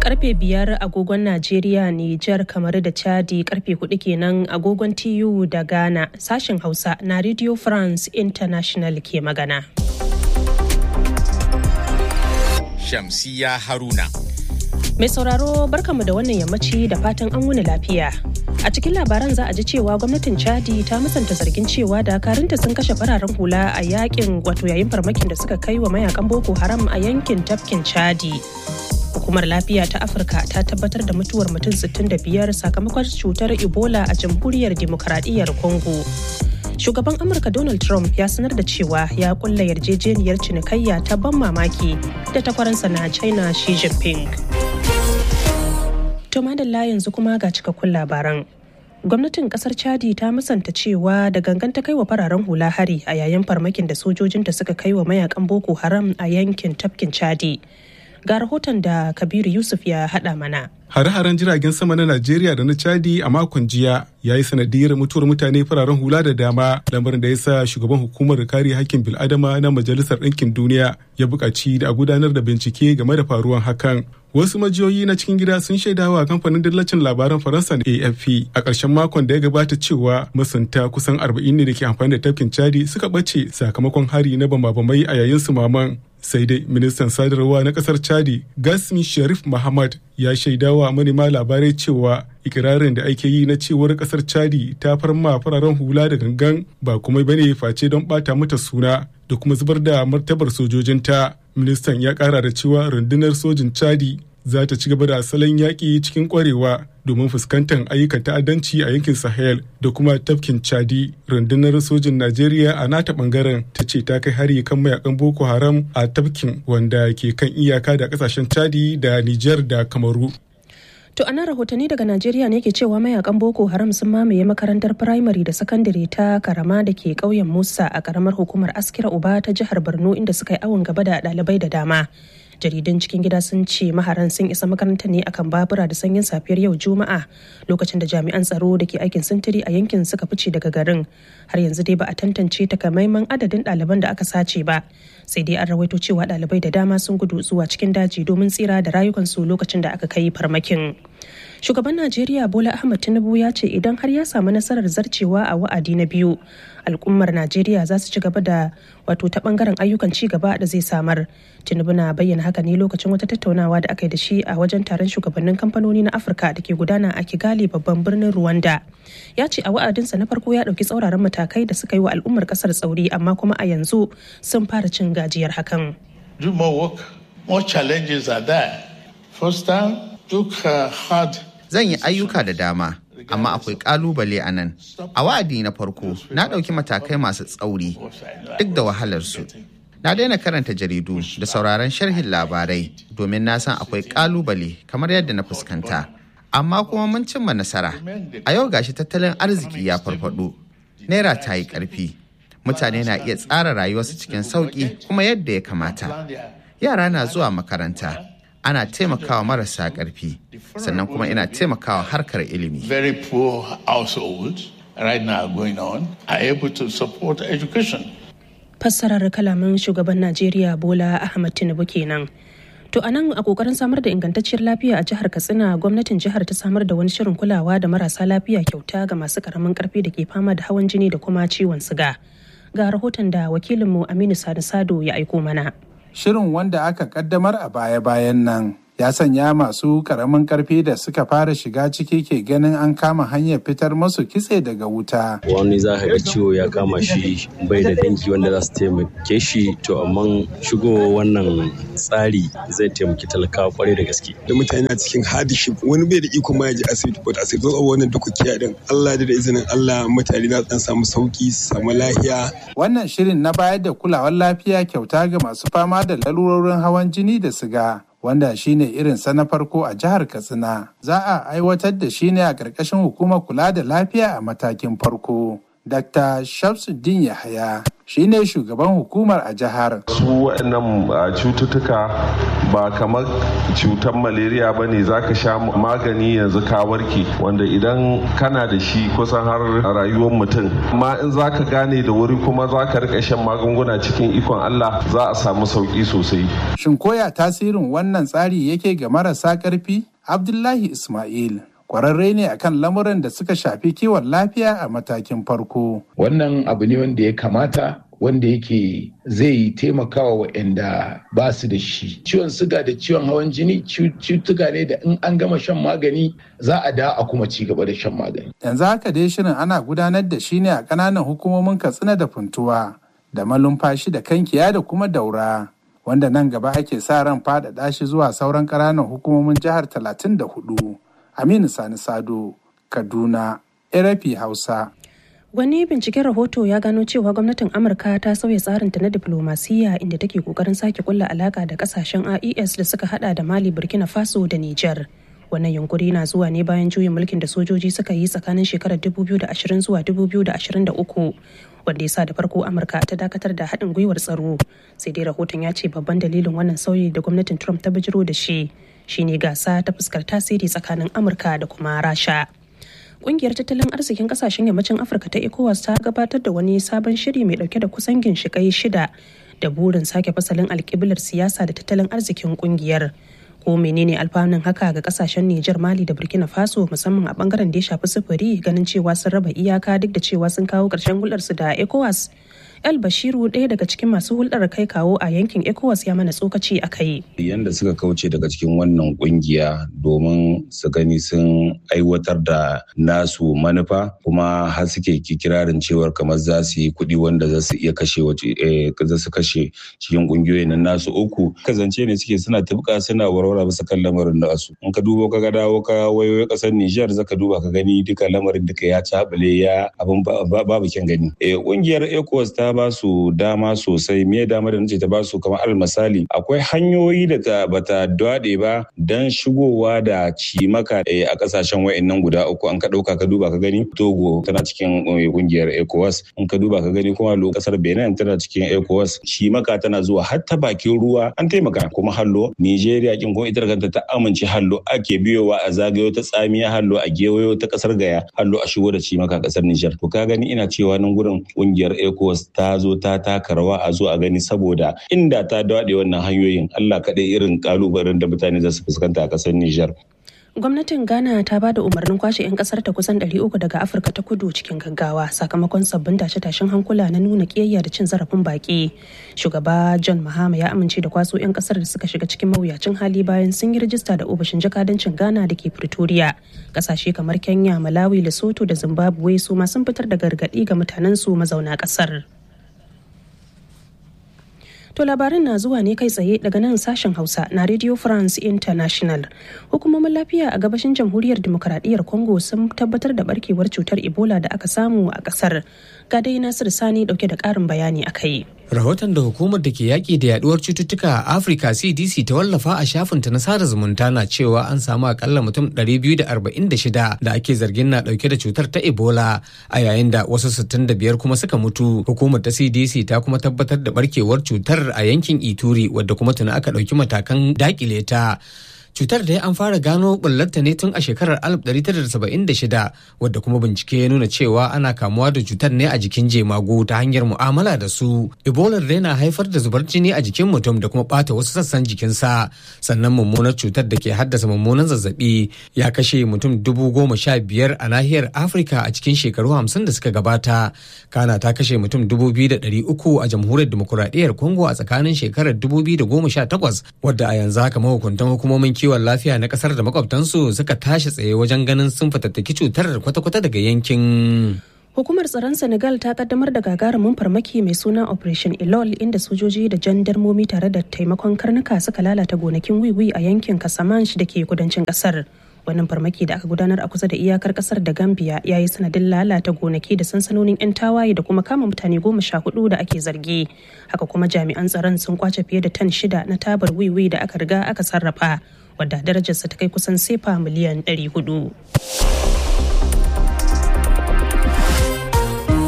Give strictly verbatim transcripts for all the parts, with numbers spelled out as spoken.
Karfe biyar agogon Najeriya, Nijar, kamar da Chadi, karfe hudu kenan agogon T U da Ghana. Sashen Hausa na Radio France International ke magana. Shamsiya Haruna. Mai sauraro barkamu da wannan yammaci da fatan an wuni lafiya. A cikin labaran za a ji cewa gwamnatin Chadi ta musanta zargin cewa dakarunta sun kashe fararen hula a yakin wato yayin farmakin da suka kai wa mayakan Boko Haram a yankin tafkin Chadi. Hukumar lafiya ta Afirka ta tabbatar da mutuwar mutum sittin da biyar sakamakon cutar Ebola a jamhuriyar Dimokuraɗiyyar Congo. Shugaban Amurka Donald Trump ya sanar da cewa ya kulla yarjejeniyar cinikayya ta ban mamaki da takwaransa na China Xi Jinping. To madalla yanzu kuma ga cikakkun labaran. Gwamnatin kasar Chadi ta musanta cewa da gangan ta kai wa fararen hula hari a yayin farmakin da sojojinta suka kai wa mayakan Boko Haram a yankin tafkin Chadi. Ga rahoton da Kabiru Yusuf ya haɗa mana. Hare-haren jiragen sama na Najeriya da na Chadi a makon jiya ya yi sanadiyar mutuwar mutane fararen hula da dama, lamarin da ya sa shugaban hukumar kare hakkin bil'adama na Majalisar Ɗinkin Duniya ya buƙaci da a gudanar da bincike game da faruwan hakan. Wasu majiyoyi na cikin gida sun shaidawa kamfanin dillacin labaran Faransa A F P a ƙarshen makon da ya gabata cewa masunta kusan arba'in ne da ke amfani da tafkin Chadi suka ɓace sakamakon hari na bama-bamai a yayin su maman. Sai dai ministan sadarwa na kasar Chadi Gasmi Sharif Muhammad ya shaidawa manema labarai cewa ikirarin da ake yi na cewar kasar Chadi ta farma fararen hula da gangan ba kuma bane face don bata mata suna da kuma zubar da martabar sojojinta. Ministan ya kara da cewa rundunar sojin Chadi za ta ci gaba da salon yaƙi cikin ƙwarewa domin fuskantar ayyukan ta'addanci a yankin Sahel da kuma tafkin Chadi. Rundunar sojin Najeriya a nata bangaren ta ce ta kai hari kan mayakan Boko Haram a tafkin wanda ke kan iyaka da kasashen Chadi da Nijar da Kamaru. To ana rahotanni daga Najeriya ne ke cewa mayakan Boko Haram sun mamaye makarantar firamare da sakandare ta Karama da ke ƙauyen Musa a ƙaramar hukumar Askira Uba ta jihar Borno inda suka yi awon gaba da ɗalibai da dama. Jaridun cikin gida sun ce maharan sun isa makarantar ne akan babura da sanyin safiyar yau Juma'a lokacin da jami'an tsaro da ke aikin sintiri a yankin suka fice daga garin. Har yanzu dai ba a tantance takamaiman adadin ɗaliban da aka sace ba, sai dai an rawaito cewa ɗalibai da dama sun gudu zuwa cikin daji domin tsira da rayukansu lokacin da aka kai farmakin. Shugaban Najeriya Bola Ahmed Tinubu ya ce idan har ya samu nasarar zarcewa a wa'adi na biyu, al'ummar Najeriya za su ci gaba da wato ta bangaren ayyukan ci gaba da zai samar. Tinubu na bayyana haka ne lokacin wata tattaunawa da aka yi da shi a wajen taron shugabannin kamfanoni na Afirka da ke gudana a Kigali babban birnin Rwanda. Ya ce a wa'adinsa na farko ya ɗauki tsauraran matakai da suka yi wa al'ummar ƙasar tsauri, amma kuma a yanzu sun fara cin gajiyar hakan. Do more work, more challenges are there. First time took uh, hard. Zan yi ayyuka da dama, amma akwai kalubale a nan. A wa'adi na farko, na ɗauki matakai masu tsauri duk da wahalarsu. Na daina karanta jaridu da sauraron sharhin labarai domin na san akwai kalubale kamar yadda na fuskanta. Amma kuma mun cimma nasara. A yau gashi tattalin arziki ya farfado. Naira ta yi ƙarfi. Mutane na iya tsara rayuwarsu cikin sauƙi kuma yadda ya kamata. Yara na zuwa makaranta. Ana taimakawa marasa ƙarfi, sannan kuma ina taimakawa harkar ilimi. Very poor households right now going on are able to support education. Fassarar kalaman shugaban Najeriya Bola Ahmed Tinubu kenan. To anan a kokarin samar da ingantacciyar lafiya a jihar Katsina, gwamnatin jihar ta samar da wani shirin kulawa da marasa lafiya kyauta ga masu karamin karfi da ke fama da hawan jini da kuma ciwon siga. Ga rahoton da wakilinmu Aminu Sani Sado ya aiko mana. Shirin wanda aka kaddamar a baya-bayan nan ya sanya masu karamin karfi da suka fara shiga ciki ke ganin an kama hanyar fitar masu kitse daga wuta. Wani za ka ga ciwo ya kama shi bai da dangi wanda za su taimake shi, to amma shigo wannan tsari zai taimaki talakawa kwarai da gaske. Da mutane na cikin hardship, wani bai da iko ma ya je asibiti ko asibiti zo wannan duka kiyaye Allah da izinin Allah mutane na dan samu sauki su samu lafiya. Wannan shirin na bayar da kulawar lafiya kyauta ga masu fama da lalurorin hawan jini da siga, wanda shine irinsa na farko a jihar Katsina. Za a aiwatar da shi ne a ƙarƙashin hukumar kula da lafiya a matakin farko. Dakta Shamsuddin Yahaya shine shugaban hukumar a jihar. Su waɗannan cututtuka ba kamar cutar malaria ba ne, za ka sha magani yanzu ka warke, wanda idan kana da shi kusan har rayuwar mutum. Amma in za ka gane da wuri kuma za ka rika shan magunguna cikin ikon Allah, za a samu sauki sosai. Shin koya tasirin wannan tsari yake ga marasa ƙarfi? Abdullahi Ismail kwararre ne akan lamuran da suka shafi kiwon lafiya a matakin farko. Wannan abu ne wanda ya kamata, wanda yake zai taimakawa waɗanda ba su da shi. Ciwon suga da ciwon hawan jini cutuka ne da in an gama shan magani za a da a kuma ci gaba da shan magani. Yanzu haka dai shirin ana gudanar da shi ne a ƙananan hukumomin Katsina da Funtuwa da Malumfashi da Kankiya da kuma Daura, wanda nan gaba ake sa ran faɗaɗa shi zuwa sauran ƙananan hukumomin jihar talatin da hudu. Aminu Sani Sado, Kaduna, R F I Hausa. Wani binciken rahoto ya gano cewa gwamnatin Amurka ta sauya tsarinta na diflomasiyya inda take kokarin sake kulla alaka da kasashen I E S da suka hada da Mali, Burkina Faso da Niger. Wannan yunkuri na zuwa ne bayan juyin mulkin da sojoji suka yi tsakanin shekarar dubu biyu da ashirin zuwa dubu biyu da ashirin da uku, wanda ya sa da farko Amurka ta dakatar da haɗin gwiwar tsaro. Sai dai rahoton ya ce babban dalilin wannan sauyi da gwamnatin Trump ta bijiro da shi shine gasa ta fuskar tasiri tsakanin Amurka da kuma Rasha. Kungiyar tattalin arzikin kasashen yammacin Afirka ta ECOWAS ta gabatar da wani sabon shiri mai dauke da kusan ginshiƙai shida da burin sake fasalin alƙiblar siyasa da tattalin arzikin kungiyar. Ko menene alfanun haka ga kasashen Nijar, Mali da Burkina Faso, musamman a bangaren da ya shafi sufuri, ganin cewa sun raba iyaka duk da cewa sun kawo ƙarshen hulɗarsu da ECOWAS? El Bashiru, ɗaya daga cikin masu hulɗar kai kawo a yankin ECOWAS, ya mana tsokaci a kai. Yanda suka kauce daga cikin wannan kungiya domin su gani sun aiwatar da nasu manufa, kuma har suke kirarin cewar kamar za su yi kuɗi wanda za su iya kashe wace za su kashe cikin kungiyoyin nan nasu uku. Kazance ne suke suna tafka suna warwara bisa kan lamarin nasu. In ka dubo ka ga dawo ka wayoyi kasar Nijar, zaka duba ka gani duka lamarin duka ya cabale ya abin babu kyan gani. Kungiyar ECOWAS ta ba su dama sosai. Me dama da nace ta ba su, kamar almasali akwai hanyoyi da ta bata dade ba dan shigowa da cimaka a kasashen wayannan guda uku. An ka dauka ka duba ka gani Togo tana cikin kungiyar ECOWAS, in ka duba ka gani kuma kasar Benin tana cikin ECOWAS. Cimaka tana zuwa har ta bakin ruwa, an taimaka. Kuma hallo Nigeria kin kuma ita kanta ta amince hallo ake biyowa a zagayo ta tsamiya, hallo a gewayo ta kasar Gaya, hallo a shigo da cimaka kasar Niger. To ka gani ina cewa nan gurin kungiyar ECOWAS ta zo ta taka rawa a zo a gani, saboda inda ta daɗe wannan hanyoyin, Allah kaɗai irin kalubalen da mutane za su fuskanta a ƙasar Nijar. Gwamnatin Ghana ta ba da umarnin kwashe 'yan kasar ta kusan ɗari uku daga Afirka ta Kudu cikin gaggawa sakamakon sabbin tashe-tashen hankula na nuna ƙiyayya da cin zarafin baƙi. Shugaba John Mahama ya amince da kwaso 'yan kasar da suka shiga cikin mawuyacin hali bayan sun yi rajista da ofishin jakadancin Ghana da ke Pretoria. Kasashe kamar Kenya, Malawi, Lesotho da Zimbabwe su ma sun fitar da gargaɗi ga mutanensu mazauna ƙasar. To labarin na zuwa ne kai tsaye daga nan sashen Hausa na Radio France International. Hukumomin lafiya a gabashin Jamhuriyar Dimokuraɗiyyar Congo sun tabbatar da barkewar cutar Ebola da aka samu a ƙasar. Ga dai Nasir Sani dauke da ƙarin bayani a kai. Rahoton da hukumar da ke yaƙi da yaduwar cututtuka a Afirka C D C ta wallafa a shafinta na sada zumunta na cewa an samu akalla mutum ɗari biyu da arba'in da shida da ake zargin na ɗauke da cutar ta Ebola, a yayin da wasu sittin da biyar kuma suka mutu. Hukumar ta C D C ta kuma tabbatar da barkewar cutar a yankin Ituri, wadda kuma tuni aka ɗauki matakan daƙile ta. Cutar da ya an fara gano bullarta ne tun a shekarar alif ɗari tara da saba'in da shida, wadda kuma bincike ya nuna cewa ana kamuwa da cutar ne a jikin jemagu ta hanyar mu'amala da su. Ebola dai na haifar da zubar jini a jikin mutum da kuma ɓata wasu sassan jikinsa. Sannan mummunar cutar da ke haddasa mummunan zazzabi ya kashe mutum dubu goma sha biyar a nahiyar Afirka a cikin shekaru hamsin da suka gabata. Kana ta kashe mutum dubu biyu da ɗari uku a jamhuriyar Dimokuraɗiyyar Congo a tsakanin shekarar dubu biyu da goma sha takwas, wadda a yanzu haka mahukuntan hukumomin kiwon lafiya na kasar da makwabtansu suka tashi tsaye wajen ganin sun fatattaki cutar kwata-kwata daga yankin. Hukumar tsaron Senegal ta kaddamar da gagarumin farmaki mai suna Operation Ilol, inda sojoji da jandarmomi tare da taimakon karnuka suka lalata gonakin wiwi a yankin Casamance da ke kudancin kasar. Wannan farmaki da aka gudanar a kusa da iyakar kasar da Gambia ya yi sanadin lalata gonaki da sansanonin 'yan tawaye da kuma kama mutane goma sha hudu da ake zargi. Haka kuma jami'an tsaron sun kwace fiye da tan shida na tabar wiwi da aka riga aka sarrafa, wadda darajarsa ta kai kusan sefa miliyan ɗari hudu.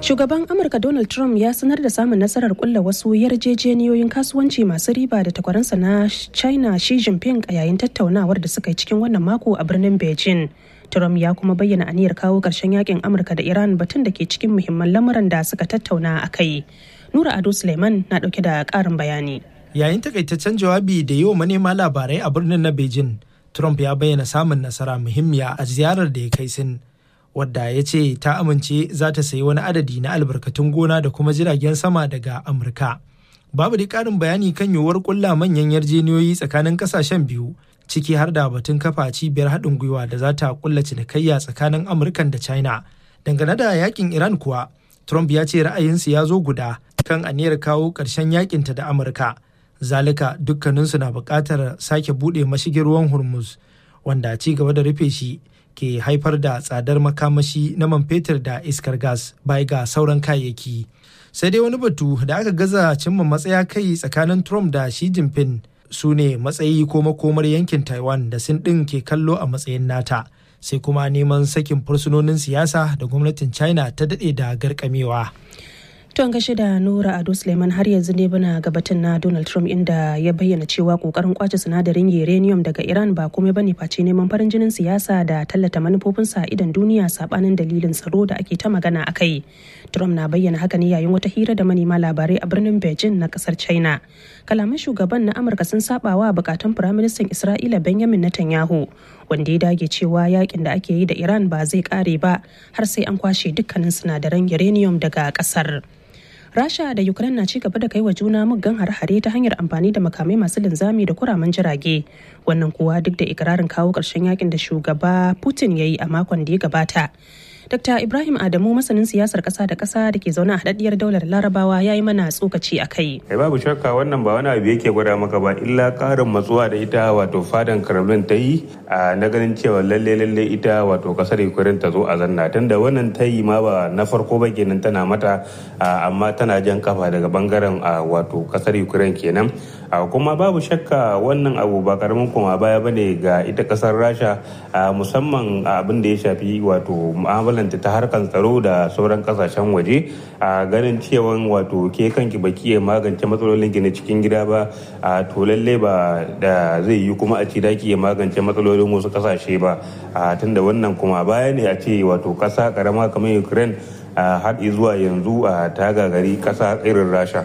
Shugaban Amurka Donald Trump ya sanar da samun nasarar kulla wasu yarjejeniyoyin kasuwanci masu riba da takwaransa na China Xi Jinping a yayin tattaunawar da suka yi cikin wannan mako a birnin Beijing. Trump ya kuma bayyana aniyar kawo ƙarshen yakin Amurka da Iran, batun da ke cikin muhimman lamuran da suka tattauna a kai. Nura Ado Suleiman na ɗauke da ƙarin bayani. Yayin takaitaccen jawabi da yi wa manema labarai a birnin na Beijing, Trump ya bayyana samun nasara muhimmiya a ziyarar da ya kai Sin, wadda ya ce ta amince za ta sayi wani adadi na albarkatun gona da kuma jiragen sama daga Amurka. Babu da ƙarin bayani kan yiwuwar ƙulla manyan yarjejeniyoyi tsakanin ƙasashen biyu, ciki har da batun kafa cibiyar haɗin gwiwa da za ta ƙulla cinikayya tsakanin Amurkan da China. Dangane da yakin Iran kuwa, Trump ya ce ra'ayinsu ya zo guda kan aniyar kawo ƙarshen yakinta da Amurka. Zalika dukkaninsu na buƙatar sake buɗe mashigin ruwan Hormuz, wanda ci gaba da rufe shi ke haifar da tsadar makamashi na man fetur da iskar gas bai ga sauran kayayyaki. Sai dai wani batu da aka gaza cimma matsaya kai tsakanin Trump da Xi Jinping su ne matsayi ko makomar yankin Taiwan da Sin ɗin ke kallo a matsayin nata, sai kuma neman sakin fursunonin siyasa da gwamnatin China ta daɗe da garkamewa. To an gashi da Nura Ado Suleiman. Har yanzu ne bana gabatin na Donald Trump, inda ya bayyana cewa kokarin kwace sinadarin uranium daga Iran ba komai bane face neman farin jinin siyasa da tallata manufofinsa a idan duniya sabanin dalilin tsaro da ake ta magana a kai. Trump na bayyana haka ne yayin wata hira da manema labarai a birnin Beijing na kasar China. Kalaman shugaban na Amurka sun saba wa bukatun Firaministan Isra'ila Benjamin Netanyahu, wanda ya dage cewa yakin da ake yi da Iran ba zai kare ba har sai an kwashe dukkanin sinadaran uranium daga kasar. Rasha da Ukraine na ci gaba da kai wa juna muggan hare-hare ta hanyar amfani da makamai masu linzami da kuraman jirage. Wannan kuwa duk da ikirarin kawo ƙarshen yakin da shugaba Putin ya yi a makon da ya gabata. Dokta Ibrahim Adamu, masanin siyasar ƙasa da ƙasa da ke zaune a haɗaɗɗiyar daular Larabawa, ya yi mana tsokaci a kai. Ai babu shakka wannan ba wani abu yake gwada maka ba illa ƙarin matsuwa da ita wato fadan Kremlin ta yi a na ganin cewa lalle lalle ita wato ƙasar Ukraine ta zo a zanna, tunda wannan ta yi ma ba na farko ba kenan tana mata amma tana jan kafa daga bangaren wato ƙasar Ukraine kenan. Kuma babu shakka wannan abu ba karamin kuma baya bane ga ita ƙasar Rasha, musamman abin da ya shafi wato mu'amalar ta harkar tsaro da sauran kasashen waje, a ganin cewa wato ke kanki baki ya magance matsalolin gina cikin gida ba, a to lalle ba da zai yi kuma a ce daki ya magance matsalolin wasu kasashe ba, a tunda wannan kuma baya ne a ce wato kasa karama kamar Ukraine har zuwa yanzu a ta gagari kasa irin Rasha.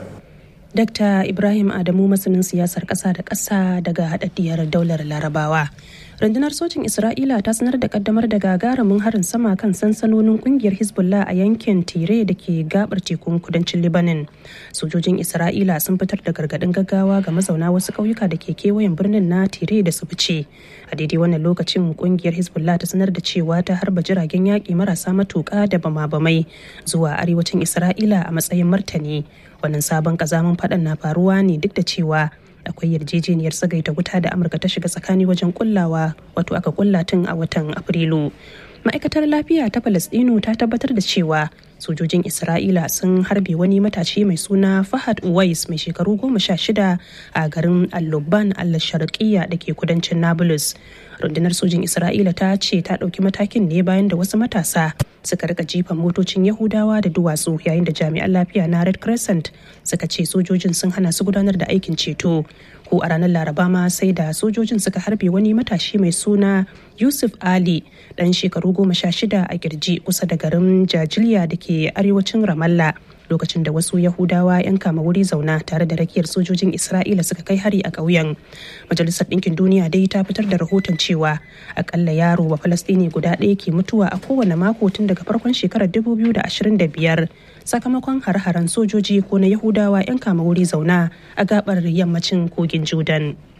Dakta Ibrahim Adamu, masanin siyasar ƙasa da ƙasa daga haɗaɗɗiyar daular Larabawa. Rundunar sojin Isra'ila ta sanar da kaddamar da gagarumin harin sama kan sansanonin kungiyar Hezbollah a yankin Tire da ke gabar tekun kudancin Lebanon. Sojojin Isra'ila sun fitar da gargadin gaggawa ga mazauna wasu ƙauyuka da ke kewayen birnin na Tire da su fice. A daidai wannan lokacin kungiyar Hezbollah ta sanar da cewa ta harba jiragen yaƙi marasa matuƙa da bama-bamai zuwa arewacin Isra'ila a matsayin martani. Wannan sabon ƙazamin faɗan na faruwa ne duk da cewa akwai yarjejeniyar tsagaita wuta da Amurka ta shiga tsakani wajen kullawa wato aka kulla tun a watan Afrilu. Ma'aikatar lafiya ta Falasɗinu ta tabbatar da cewa sojojin Isra'ila sun harbe wani matashi mai suna Fahad Uwais mai shekaru goma sha shida a garin Al-Lubban al-Sharqiyya da ke kudancin Nablus. Rundunar sojin Isra'ila ta ce ta ɗauki matakin ne bayan da wasu matasa suka rika jifan motocin Yahudawa da duwatsu, yayin da jami'an lafiya na Red Crescent suka ce sojojin sun hana su gudanar da aikin ceto. Ko a ranar Laraba ma sai da sojojin suka harbe wani matashi mai suna Yusuf Ali dan shekaru goma sha shida a kirji kusa da garin Jajiliya da ke arewacin Ramallah, lokacin da wasu Yahudawa 'yan kama wuri zauna tare da rakiyar sojojin Isra'ila suka kai hari a ƙauyen. Majalisar Ɗinkin Duniya dai ta fitar da rahoton cewa akalla yaro ba Falastini guda ɗaya ke mutuwa a kowane mako tun daga farkon shekarar dubu biyu da ashirin da biyar sakamakon har-haren sojoji ko na Yahudawa 'yan kama wuri zauna a gabar yammacin kogin Jordan.